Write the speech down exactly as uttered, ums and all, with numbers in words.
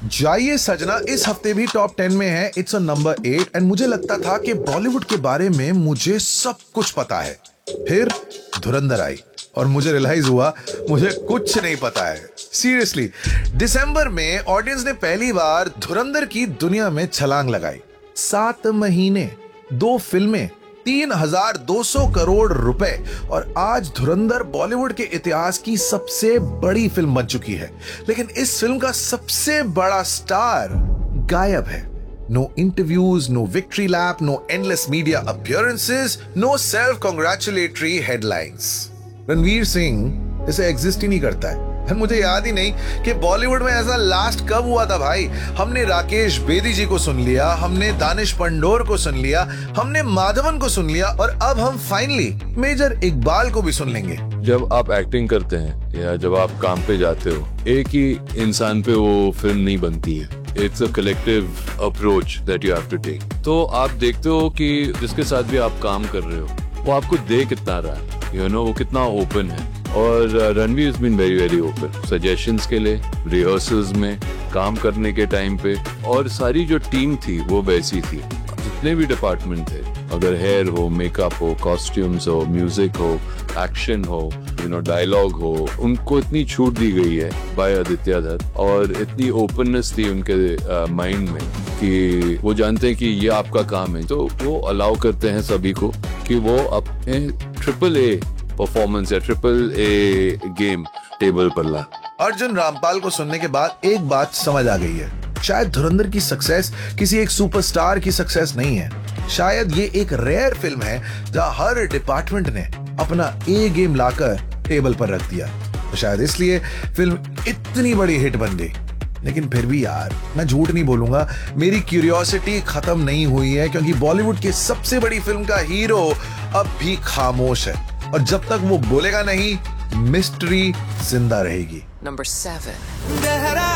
जाइए सजना इस हफ्ते भी टॉप टेन में है। It's a number eight and मुझे लगता था कि बॉलीवुड के बारे में मुझे सब कुछ पता है। फिर धुरंधर आई और मुझे रियलाइज हुआ मुझे कुछ नहीं पता है। सीरियसली, दिसंबर में ऑडियंस ने पहली बार धुरंधर की दुनिया में छलांग लगाई। सात महीने, दो फिल्में, तीन हजार दो सौ करोड़ रुपए और आज धुरंधर बॉलीवुड के इतिहास की सबसे बड़ी फिल्म बन चुकी है। लेकिन इस फिल्म का सबसे बड़ा स्टार गायब है। No interviews, no victory lap, no endless media appearances, no self कांग्रेचुलेटरी headlines. Ranveer Singh इसे एग्जिस्ट ही नहीं करता है। मुझे याद ही नहीं कि बॉलीवुड में ऐसा लास्ट कब हुआ था भाई। हमने राकेश बेदी जी को सुन लिया, हमने दानिश पंडोर को सुन लिया, हमने माधवन को सुन लिया और अब हम फाइनली मेजर इकबाल को भी सुन लेंगे। जब आप एक्टिंग करते हैं या जब आप काम पे जाते हो, एक ही इंसान पे वो फिल्म नहीं बनती है। It's a collective approach that you have to take. तो आप देखते हो कि जिसके साथ भी आप काम कर रहे हो वो आपको दे कितना रहा है, यू नो, वो कितना ओपन है। और Ranveer is been very very open suggestions के लिए, रिहर्सल्स में, काम करने के टाइम पे। और सारी जो टीम थी वो वैसी थी। जितने भी डिपार्टमेंट थे, अगर हेयर हो, मेकअप हो, कॉस्ट्यूम्स हो, म्यूजिक हो, एक्शन हो, यू नो, डायलॉग हो, उनको इतनी छूट दी गई है बाय आदित्य दत्त और इतनी ओपननेस थी उनके माइंड में कि वो जानते हैं कि ये आपका काम है। तो वो अलाउ करते हैं सभी को कि वो अपने ट्रिपल ए परफॉर्मेंस या ट्रिपल ए गेम टेबल पर ला। अर्जुन रामपाल को सुनने के बाद एक बात समझ आ गई है। शायद धुरंधर की सक्सेस किसी एक सुपरस्टार की सक्सेस नहीं है। शायद ये एक रेयर फिल्म है जहां हर डिपार्टमेंट ने अपना ए गेम लाकर टेबल पर रख दिया। तो शायद इसलिए फिल्म इतनी बड़ी हिट बन गई। लेकिन फिर भी यार, मैं झूठ नहीं बोलूंगा, मेरी क्यूरियोसिटी खत्म नहीं हुई है, क्योंकि बॉलीवुड की सबसे बड़ी फिल्म का हीरो अब भी खामोश है और जब तक वो बोलेगा नहीं, मिस्ट्री जिंदा रहेगी। Number seven.